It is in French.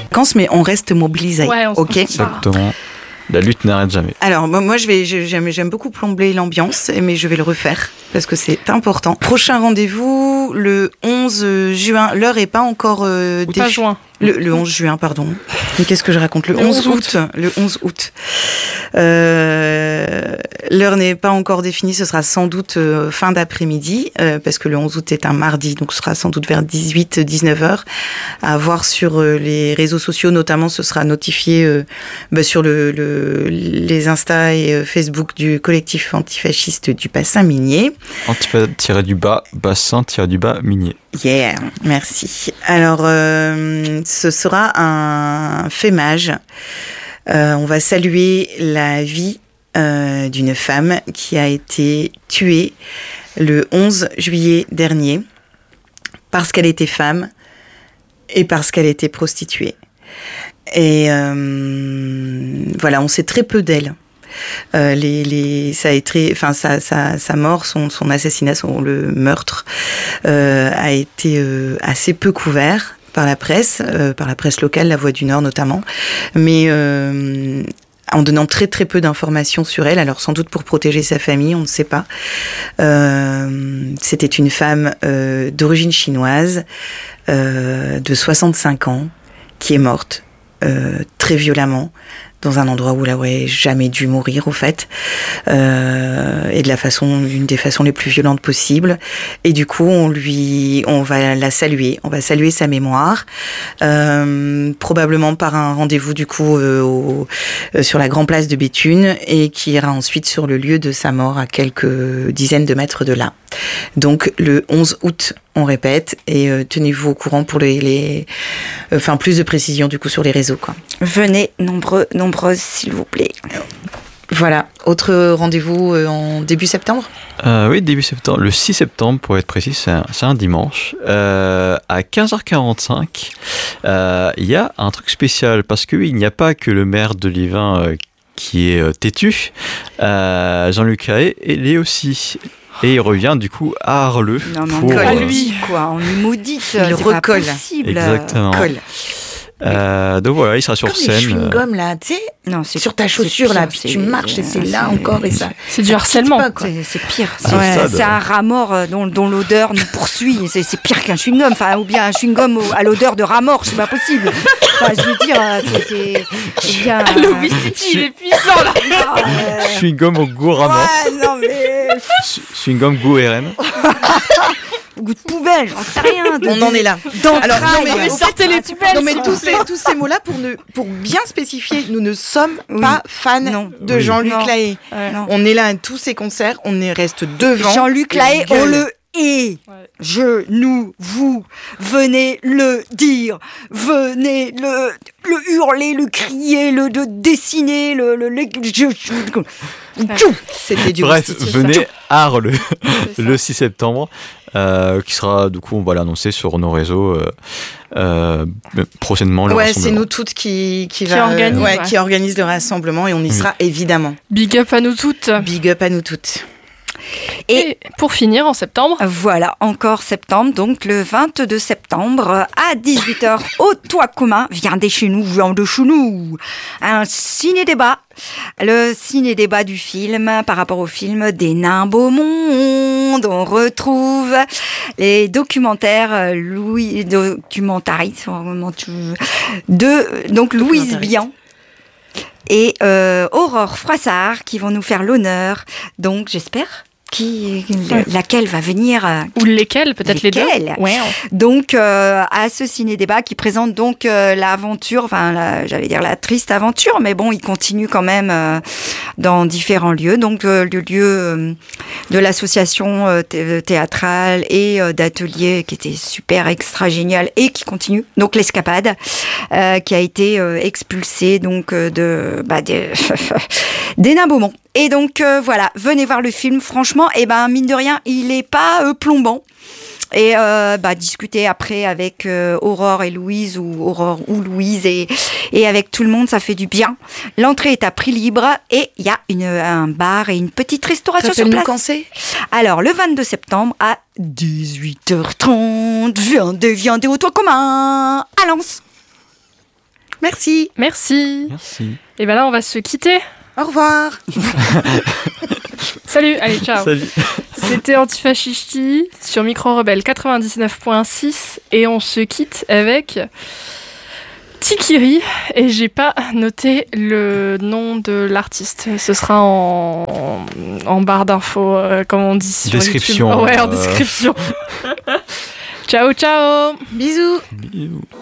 vacances, mais on reste mobilisé. Ouais, ok. Exactement. La lutte n'arrête jamais. Alors, moi, j'aime beaucoup plomber l'ambiance, mais je vais le refaire parce que c'est important. Prochain rendez-vous, le 11 juin. L'heure est pas encore Pas juin. Le 11 juin, pardon. Mais qu'est-ce que je raconte ? Le 11 août. Le 11 août. L'heure n'est pas encore définie, ce sera sans doute fin d'après-midi, parce que le 11 août est un mardi, donc ce sera sans doute vers 18-19 heures. À voir sur les réseaux sociaux, notamment, ce sera notifié sur les Insta et Facebook du collectif antifasciste du bassin minier. Antifa-du-bas, bassin-du-bas, minier. Yeah, merci. Alors, ce sera un fémage. On va saluer la vie d'une femme qui a été tuée le 11 juillet dernier parce qu'elle était femme et parce qu'elle était prostituée. Et voilà, on sait très peu d'elle. Sa mort, son assassinat, le meurtre a été assez peu couvert par la presse locale, La Voix du Nord notamment, mais en donnant très très peu d'informations sur elle, alors sans doute pour protéger sa famille, on ne sait pas. C'était une femme d'origine chinoise, de 65 ans, qui est morte très violemment, dans un endroit où elle n'aurait jamais dû mourir, au fait, et d'une des façons les plus violentes possibles. Et du coup, on va la saluer, on va saluer sa mémoire, probablement par un rendez-vous du coup sur la grande place de Béthune, et qui ira ensuite sur le lieu de sa mort à quelques dizaines de mètres de là. Donc le 11 août, on répète, et tenez-vous au courant pour plus de précisions du coup sur les réseaux, quoi. Venez nombreuses, s'il vous plaît. Voilà. Autre rendez-vous en début septembre ? Oui, début septembre. Le 6 septembre, pour être précis, c'est un dimanche. À 15h45, il y a un truc spécial, parce qu'il n'y a pas que le maire de Liévin qui est têtu. Jean-Luc Lahaye, il est aussi... Et il revient du coup à Arleux. Non, mais on colle à lui, quoi. On lui maudite. Il recolle. Pas possible. Exactement. Donc voilà, il sera sur scène. Comme les chewing-gums là, tu sais, non, sur ta chaussure là, puis tu marches et c'est là encore et ça. C'est du harcèlement. C'est pire. C'est un rat mort dont l'odeur nous poursuit. C'est pire qu'un chewing-gum. Enfin, ou bien un chewing-gum à l'odeur de rat mort, c'est pas possible. Enfin, je veux dire, c'est bien. Louis Titi, il est puissant là. Chewing-gum au goût rat mort. Ouais, non mais. Chewing-gum goût RN. Goût de poubelle, j'en sais rien. On en est là. Alors, sortez les poubelles. Non mais tous ces mots-là pour bien spécifier, nous ne sommes pas fans de Jean-Luc Lahaye. On est là à tous ces concerts, on reste devant. Jean-Luc Lahaye, on le hait. Nous, vous, venez le dire, venez le hurler, le crier, le dessiner, C'était du Bref, venez à Arleux le 6 septembre, qui sera, du coup, on va l'annoncer sur nos réseaux prochainement. Ouais, c'est nous toutes qui organise le rassemblement, et on y sera évidemment. Big up à nous toutes. Big up à nous toutes. Et pour finir, en septembre. Voilà, encore septembre, donc le 22 septembre à 18h au Toit Commun, viens de chez nous, un ciné-débat. Le ciné-débat du film par rapport au film Des Nains Beau Monde. On retrouve les documentaires documentaristes de donc Louise Bian et Aurore Froissart qui vont nous faire l'honneur. Donc j'espère laquelle va venir ou lesquelles, peut-être les deux. Ouais. Donc à ce ciné-débat qui présente donc l'aventure, j'allais dire la triste aventure, mais bon, il continue quand même dans différents lieux. Donc le lieu de l'association théâtrale et d'atelier qui était super extra génial et qui continue. Donc l'Escapade qui a été expulsée donc des Nains Beau Monde. Et donc voilà, venez voir le film. Franchement, mine de rien, il est pas plombant. Et discuter après avec Aurore et Louise, ou Aurore ou Louise, et avec tout le monde, ça fait du bien. L'entrée est à prix libre et il y a un bar et une petite restauration sur place. Quand c'est ? Alors le 22 septembre à 18h30, viendez au Toit Commun à Lens. Merci. Merci. Merci. Et ben là, on va se quitter. Au revoir. Salut, allez, ciao. Salut. C'était Antifascisti sur Micro Rebelle 99.6 et on se quitte avec Tikiri et j'ai pas noté le nom de l'artiste. Ce sera en barre d'infos, comme on dit sur Description, YouTube. Ouais, en description. Ciao, ciao. Bisous. Bisous.